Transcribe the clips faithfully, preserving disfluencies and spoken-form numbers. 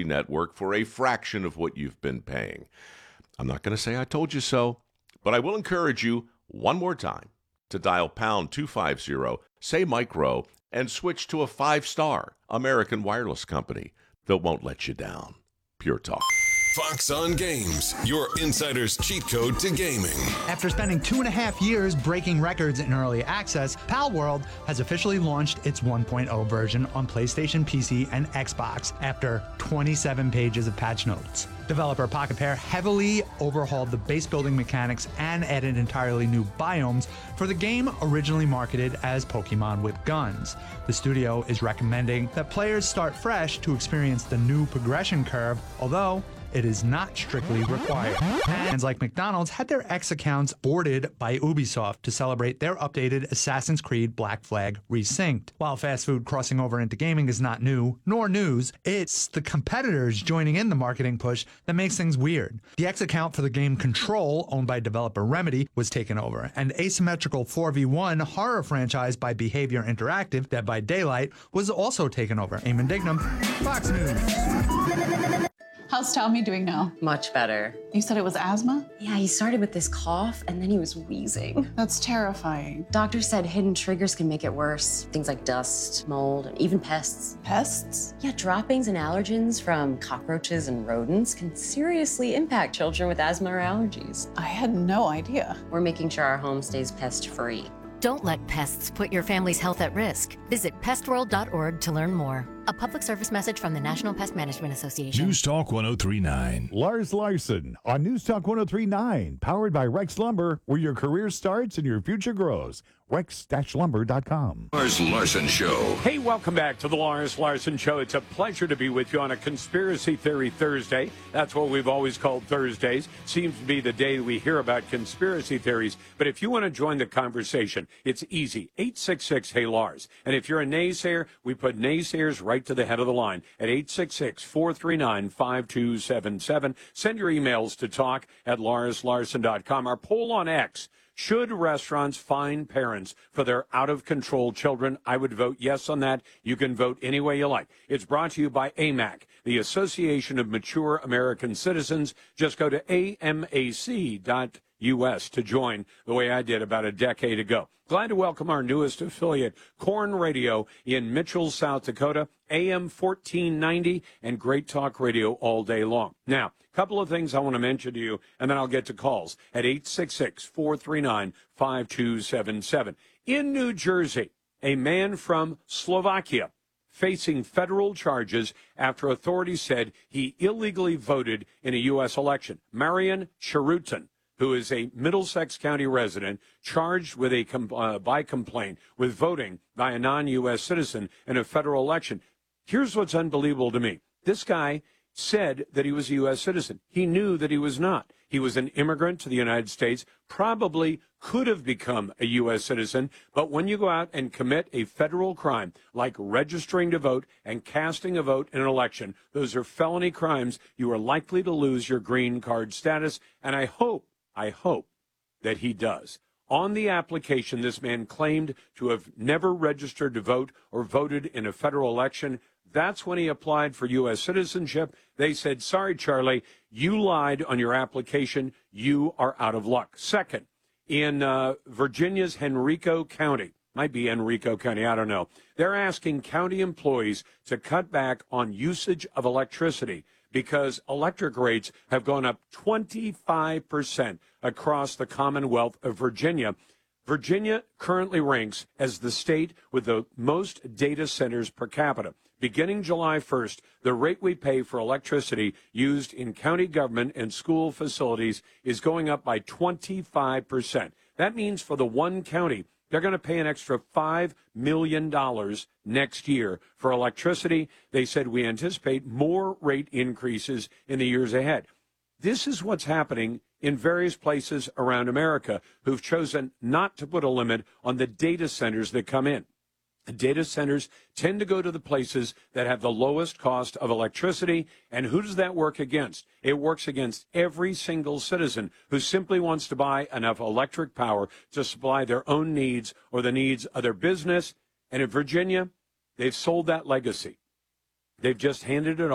network for a fraction of what you've been paying. I'm not going to say I told you so, but I will encourage you one more time to dial pound two fifty, say micro, and switch to a five-star American wireless company that won't let you down. Pure Talk. Fox on Games, your insider's cheat code to gaming. After spending two and a half years breaking records in early access, Palworld has officially launched its one point oh version on PlayStation, P C, and Xbox after twenty-seven pages of patch notes. Developer Pocket Pair heavily overhauled the base building mechanics and added entirely new biomes for the game originally marketed as Pokemon with Guns. The studio is recommending that players start fresh to experience the new progression curve, although it is not strictly required. Fans like McDonald's had their X accounts boarded by Ubisoft to celebrate their updated Assassin's Creed Black Flag Resynced. While fast food crossing over into gaming is not new, nor news, it's the competitors joining in the marketing push that makes things weird. The X account for the game Control, owned by developer Remedy, was taken over, and asymmetrical four v one horror franchise by Behavior Interactive, Dead by Daylight, was also taken over. Eamon Dignam, Fox News. How's Tommy doing now? Much better. You said it was asthma? Yeah, he started with this cough and then he was wheezing. That's terrifying. Doctor said hidden triggers can make it worse. Things like dust, mold, and even pests. Pests? Yeah, droppings and allergens from cockroaches and rodents can seriously impact children with asthma or allergies. I had no idea. We're making sure our home stays pest-free. Don't let pests put your family's health at risk. Visit pest world dot org to learn more. A public service message from the National Pest Management Association. News Talk one oh three point nine. Lars Larson on News Talk one oh three point nine, powered by Rex Lumber, where your career starts and your future grows. rex dash lumber dot com. Lars Larson Show. Hey, welcome back to the Lars Larson Show. It's a pleasure to be with you on a Conspiracy Theory Thursday. That's what we've always called Thursdays. Seems to be the day we hear about conspiracy theories. But if you want to join the conversation, it's easy. eight six six, hey Lars. And if you're a naysayer, we put naysayers right to the head of the line at eight six six, four three nine, five two seven seven. Send your emails to talk at lars larson dot com. Our poll on X: should restaurants fine parents for their out-of-control children? I would vote yes on that. You can vote any way you like. It's brought to you by A M A C, the Association of Mature American Citizens. Just go to A M A C dot U S to join the way I did about a decade ago. Glad to welcome our newest affiliate, Corn Radio in Mitchell, South Dakota, A M fourteen ninety, and Great Talk Radio all day long. Now, a couple of things I want to mention to you, and then I'll get to calls at eight six six, four three nine, five two seven seven. In New Jersey, a man from Slovakia facing federal charges after authorities said he illegally voted in a U S election. Marian Charutin, who is a Middlesex County resident, charged with a com- uh, by complaint with voting by a non-U S citizen in a federal election. Here's what's unbelievable to me. This guy said that he was a U S citizen. He knew that he was not. He was an immigrant to the United States, probably could have become a U S citizen, but when you go out and commit a federal crime like registering to vote and casting a vote in an election, those are felony crimes. You are likely to lose your green card status, and I hope I hope that he does. On the application, this man claimed to have never registered to vote or voted in a federal election. That's when he applied for U S citizenship. They said, sorry, Charlie, you lied on your application. You are out of luck. Second, in uh, Virginia's Henrico County, might be Enrico County, I don't know, they're asking county employees to cut back on usage of electricity because electric rates have gone up twenty-five percent across the Commonwealth of Virginia. Virginia currently ranks as the state with the most data centers per capita. Beginning July first, the rate we pay for electricity used in county government and school facilities is going up by twenty-five percent. That means for the one county, they're going to pay an extra five million dollars next year for electricity. They said we anticipate more rate increases in the years ahead. This is what's happening in various places around America who've chosen not to put a limit on the data centers that come in. Data centers tend to go to the places that have the lowest cost of electricity. And who does that work against? It works against every single citizen who simply wants to buy enough electric power to supply their own needs or the needs of their business. And in Virginia, they've sold that legacy. They've just handed it off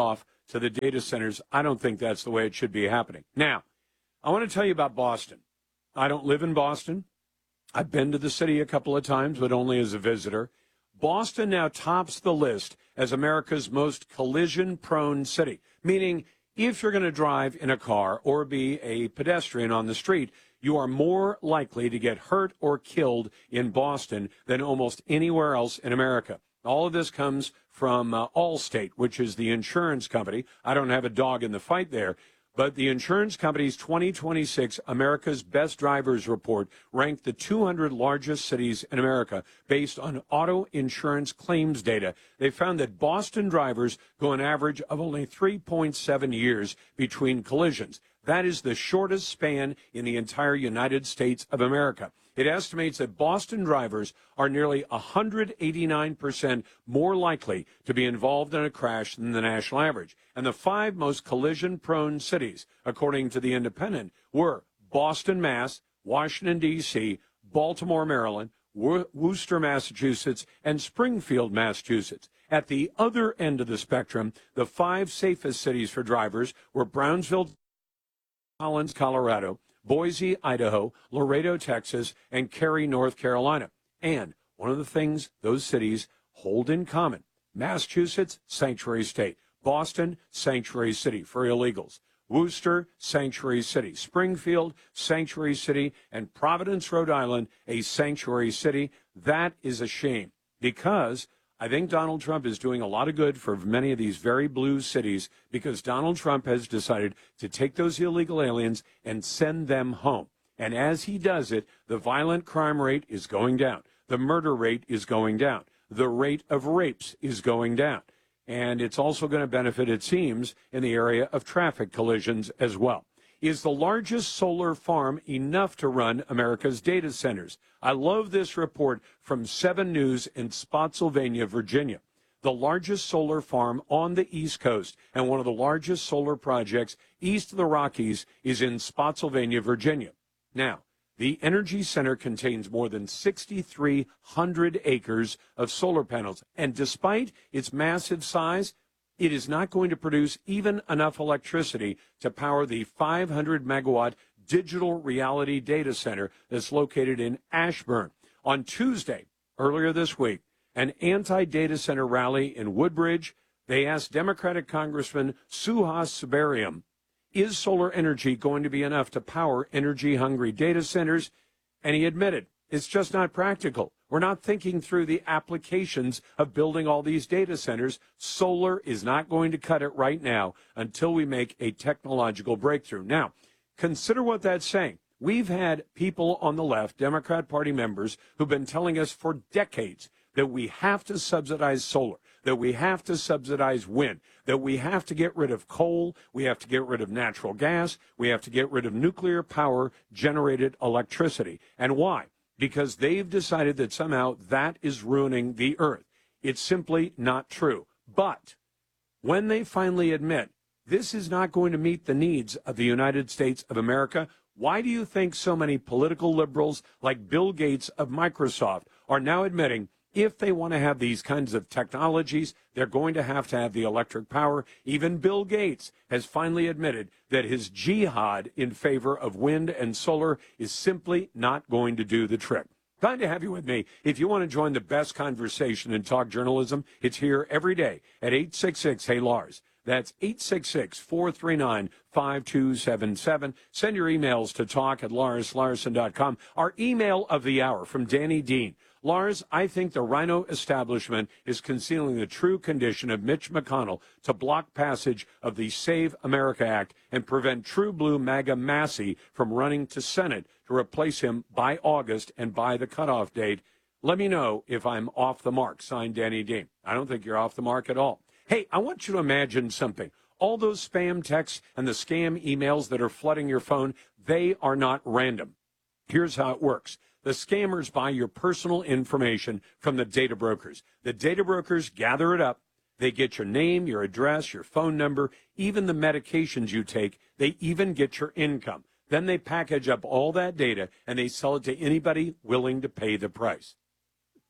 to the data centers. I don't think that's the way it should be happening. Now, I want to tell you about Boston. I don't live in Boston. I've been to the city a couple of times, but only as a visitor. Boston now tops the list as America's most collision-prone city, meaning if you're going to drive in a car or be a pedestrian on the street, you are more likely to get hurt or killed in Boston than almost anywhere else in America. All of this comes from uh, Allstate, which is the insurance company. I don't have a dog in the fight there, but the insurance company's twenty twenty-six America's Best Drivers report ranked the two hundred largest cities in America based on auto insurance claims data. They found that Boston drivers go an average of only three point seven years between collisions. That is the shortest span in the entire United States of America. It estimates that Boston drivers are nearly one hundred eighty-nine percent more likely to be involved in a crash than the national average. And the five most collision-prone cities, according to The Independent, were Boston, Mass., Washington, D C, Baltimore, Maryland, Wo- Worcester, Massachusetts, and Springfield, Massachusetts. At the other end of the spectrum, the five safest cities for drivers were Brownsville, Collins, Colorado, Boise, Idaho, Laredo, Texas, and Cary, North Carolina. And one of the things those cities hold in common, Massachusetts, sanctuary state. Boston, sanctuary city for illegals. Worcester, sanctuary city. Springfield, sanctuary city. And Providence, Rhode Island, a sanctuary city. That is a shame because I think Donald Trump is doing a lot of good for many of these very blue cities because Donald Trump has decided to take those illegal aliens and send them home. And as he does it, the violent crime rate is going down. The murder rate is going down. The rate of rapes is going down. And it's also going to benefit, it seems, in the area of traffic collisions as well. Is the largest solar farm enough to run America's data centers? I love this report from seven News in Spotsylvania, Virginia. The largest solar farm on the East Coast and one of the largest solar projects east of the Rockies is in Spotsylvania, Virginia. Now, the Energy Center contains more than six thousand three hundred acres of solar panels, and despite its massive size, it is not going to produce even enough electricity to power the five hundred megawatt digital reality data center that's located in Ashburn. On Tuesday, earlier this week, an anti-data center rally in Woodbridge, they asked Democratic Congressman Suhas Subramanian, is solar energy going to be enough to power energy-hungry data centers? And he admitted, it's just not practical. We're not thinking through the applications of building all these data centers. Solar is not going to cut it right now until we make a technological breakthrough. Now, consider what that's saying. We've had people on the left, Democrat Party members, who've been telling us for decades that we have to subsidize solar, that we have to subsidize wind, that we have to get rid of coal, we have to get rid of natural gas, we have to get rid of nuclear power generated electricity. And why? Because they've decided that somehow that is ruining the earth. It's simply not true. But when they finally admit this is not going to meet the needs of the United States of America, why do you think so many political liberals like Bill Gates of Microsoft are now admitting if they want to have these kinds of technologies, they're going to have to have the electric power? Even Bill Gates has finally admitted that his jihad in favor of wind and solar is simply not going to do the trick. Glad to have you with me. If you want to join the best conversation in talk journalism, it's here every day at eight six six, hey Lars. That's eight six six, four three nine, five two seven seven. Send your emails to talk at lars larson dot com. Our email of the hour from Danny Dean. Lars, I think the Rhino establishment is concealing the true condition of Mitch McConnell to block passage of the Save America Act and prevent true blue MAGA Massey from running to Senate to replace him by August and by the cutoff date. Let me know if I'm off the mark. Signed, Danny Dean. I don't think you're off the mark at all. Hey, I want you to imagine something. All those spam texts and the scam emails that are flooding your phone, they are not random. Here's how it works. The scammers buy your personal information from the data brokers. The data brokers gather it up. They get your name, your address, your phone number, even the medications you take. They even get your income. Then they package up all that data and they sell it to anybody willing to pay the price.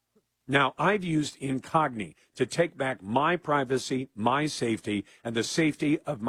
Now, I've used Incogni to take back my privacy, my safety, and the safety of my